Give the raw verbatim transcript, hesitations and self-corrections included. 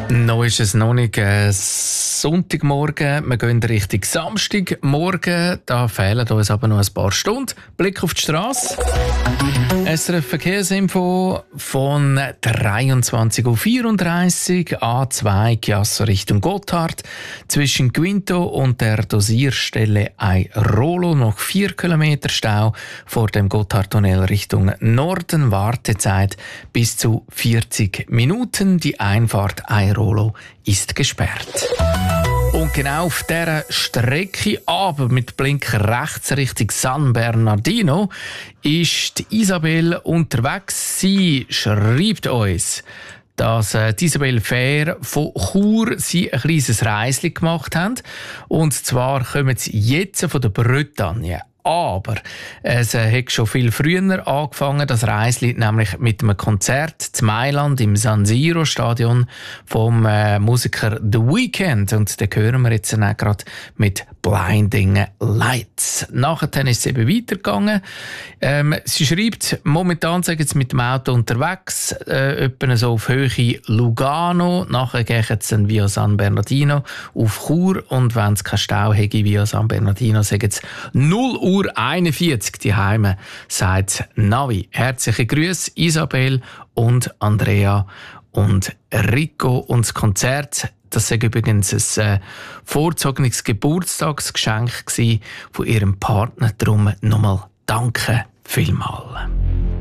Noch ist es noch nicht äh, Sonntagmorgen, wir gehen Richtung Samstagmorgen. Da fehlen uns aber noch ein paar Stunden. Blick auf die Straße. S R F Verkehrsinfo von dreiundzwanzig Uhr vierunddreißig, A zwei Chiasso Richtung Gotthard. Zwischen Quinto und der Dosierstelle Airolo noch vier Kilometer Stau. Vor dem Gotthardtunnel Richtung Norden Wartezeit bis zu vierzig Minuten. Die Einfahrt Airolo ist gesperrt. Und genau auf dieser Strecke, aber mit Blinker rechts Richtung San Bernardino, ist die Isabel unterwegs. Sie schreibt uns, dass äh, die Isabel Fair von Chur sie ein kleines Reisli gemacht haben. Und zwar kommen sie jetzt von der Bretagne. Aber es äh, hat schon viel früher angefangen, das Reisli, nämlich mit einem Konzert zu Mailand im San Siro Stadion vom äh, Musiker The Weeknd. Und den hören wir jetzt auch gerade mit Blinding Lights. Nachher ist es eben weitergegangen. Ähm, sie schreibt, momentan sagen sie mit dem Auto unterwegs, äh, etwa so auf Höhe Lugano. Nachher gehen sie dann via San Bernardino auf Chur. Und wenn es keinen Stau hätte via San Bernardino, sagen sie null Uhr einundvierzig die Heime, sagt Navi. Herzliche Grüße, Isabel und Andrea und Rico. Und das Konzert, das war übrigens ein äh, vorgezogenes Geburtstagsgeschenk von ihrem Partner. Darum nochmal danke vielmals.